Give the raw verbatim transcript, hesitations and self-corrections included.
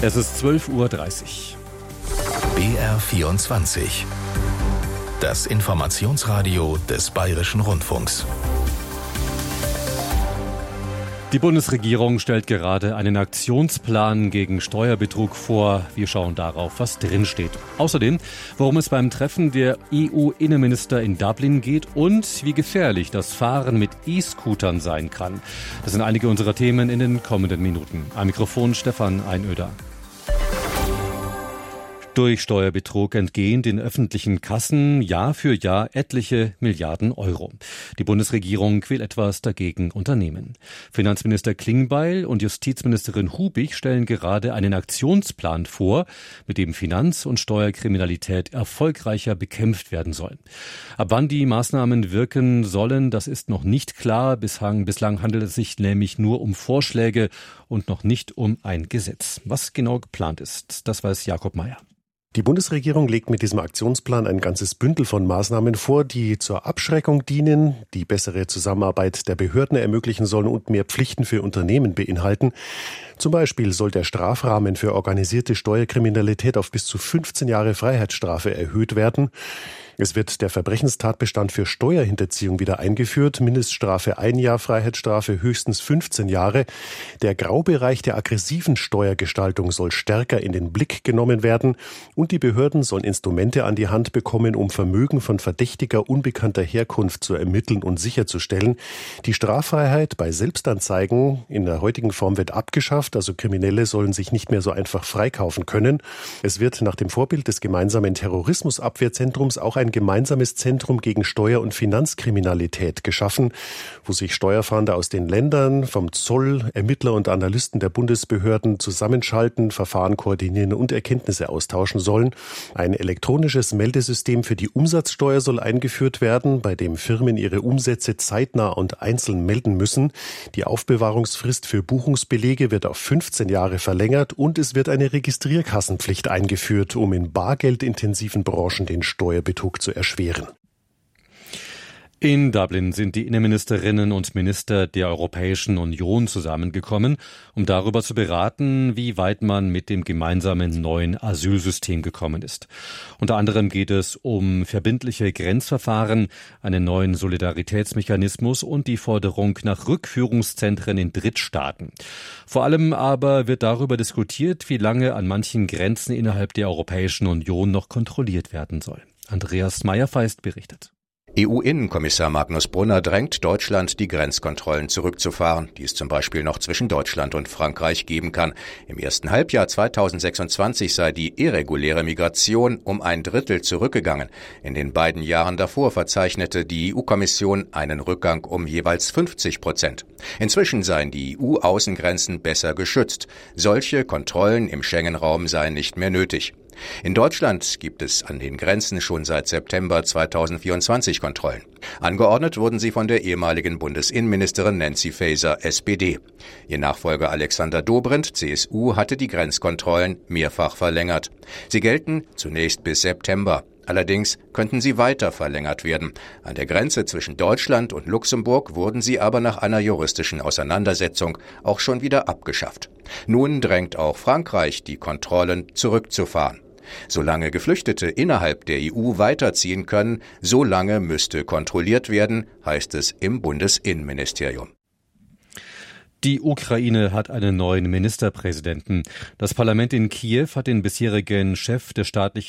Es ist zwölf Uhr dreißig. B R vierundzwanzig. Das Informationsradio des Bayerischen Rundfunks. Die Bundesregierung stellt gerade einen Aktionsplan gegen Steuerbetrug vor. Wir schauen darauf, was drinsteht. Außerdem, worum es beim Treffen der E U-Innenminister in Dublin geht und wie gefährlich das Fahren mit E-Scootern sein kann. Das sind einige unserer Themen in den kommenden Minuten. Am Mikrofon Stefan Einöder. Durch Steuerbetrug entgehen den öffentlichen Kassen Jahr für Jahr etliche Milliarden Euro. Die Bundesregierung will etwas dagegen unternehmen. Finanzminister Klingbeil und Justizministerin Hubig stellen gerade einen Aktionsplan vor, mit dem Finanz- und Steuerkriminalität erfolgreicher bekämpft werden soll. Ab wann die Maßnahmen wirken sollen, das ist noch nicht klar. Bislang, bislang handelt es sich nämlich nur um Vorschläge und noch nicht um ein Gesetz. Was genau geplant ist, das weiß Jakob Mayer. Die Bundesregierung legt mit diesem Aktionsplan ein ganzes Bündel von Maßnahmen vor, die zur Abschreckung dienen, die bessere Zusammenarbeit der Behörden ermöglichen sollen und mehr Pflichten für Unternehmen beinhalten. Zum Beispiel soll der Strafrahmen für organisierte Steuerkriminalität auf bis zu fünfzehn Jahre Freiheitsstrafe erhöht werden. Es wird der Verbrechenstatbestand für Steuerhinterziehung wieder eingeführt. Mindeststrafe ein Jahr, Freiheitsstrafe höchstens fünfzehn Jahre. Der Graubereich der aggressiven Steuergestaltung soll stärker in den Blick genommen werden. Und die Behörden sollen Instrumente an die Hand bekommen, um Vermögen von verdächtiger, unbekannter Herkunft zu ermitteln und sicherzustellen. Die Straffreiheit bei Selbstanzeigen in der heutigen Form wird abgeschafft. Also Kriminelle sollen sich nicht mehr so einfach freikaufen können. Es wird nach dem Vorbild des gemeinsamen Terrorismusabwehrzentrums auch ein gemeinsames Zentrum gegen Steuer- und Finanzkriminalität geschaffen, wo sich Steuerfahnder aus den Ländern, vom Zoll, Ermittler und Analysten der Bundesbehörden zusammenschalten, Verfahren koordinieren und Erkenntnisse austauschen sollen. Ein elektronisches Meldesystem für die Umsatzsteuer soll eingeführt werden, bei dem Firmen ihre Umsätze zeitnah und einzeln melden müssen. Die Aufbewahrungsfrist für Buchungsbelege wird auf fünfzehn Jahre verlängert und es wird eine Registrierkassenpflicht eingeführt, um in bargeldintensiven Branchen den Steuerbetrug zu erschweren. In Dublin sind die Innenministerinnen und Minister der Europäischen Union zusammengekommen, um darüber zu beraten, wie weit man mit dem gemeinsamen neuen Asylsystem gekommen ist. Unter anderem geht es um verbindliche Grenzverfahren, einen neuen Solidaritätsmechanismus und die Forderung nach Rückführungszentren in Drittstaaten. Vor allem aber wird darüber diskutiert, wie lange an manchen Grenzen innerhalb der Europäischen Union noch kontrolliert werden soll. Andreas Meyer-Feist berichtet. E U-Innenkommissar Magnus Brunner drängt Deutschland, die Grenzkontrollen zurückzufahren, die es zum Beispiel noch zwischen Deutschland und Frankreich geben kann. Im ersten Halbjahr zweitausendsechsundzwanzig sei die irreguläre Migration um ein Drittel zurückgegangen. In den beiden Jahren davor verzeichnete die E U-Kommission einen Rückgang um jeweils fünfzig Prozent. Inzwischen seien die E U-Außengrenzen besser geschützt. Solche Kontrollen im Schengen-Raum seien nicht mehr nötig. In Deutschland gibt es an den Grenzen schon seit September zweitausendvierundzwanzig Kontrollen. Angeordnet wurden sie von der ehemaligen Bundesinnenministerin Nancy Faeser, S P D. Ihr Nachfolger Alexander Dobrindt, C S U, hatte die Grenzkontrollen mehrfach verlängert. Sie gelten zunächst bis September. Allerdings könnten sie weiter verlängert werden. An der Grenze zwischen Deutschland und Luxemburg wurden sie aber nach einer juristischen Auseinandersetzung auch schon wieder abgeschafft. Nun drängt auch Frankreich, die Kontrollen zurückzufahren. Solange Geflüchtete innerhalb der E U weiterziehen können, solange müsste kontrolliert werden, heißt es im Bundesinnenministerium. Die Ukraine hat einen neuen Ministerpräsidenten. Das Parlament in Kiew hat den bisherigen Chef des staatlichen